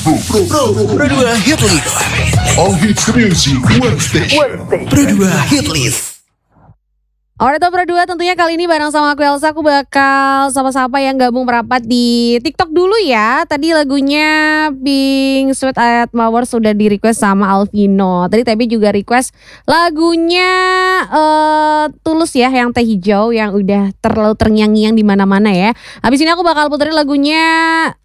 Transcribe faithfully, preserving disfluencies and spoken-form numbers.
Pro, Pro, Pro dua Hit List. All hits music, one station. Pro dua Hit List. Alright, Pro dua tentunya kali ini bareng sama aku Elsa, aku bakal sama-sama yang gabung merapat di TikTok dulu ya. Tadi lagunya Pink Sweat Admirer sudah di request sama Alvino. Tadi Tebi juga request lagunya uh, Tulus ya, yang Teh Hijau yang udah terlalu terngiang-ngiang di mana-mana ya. Habis ini aku bakal puterin lagunya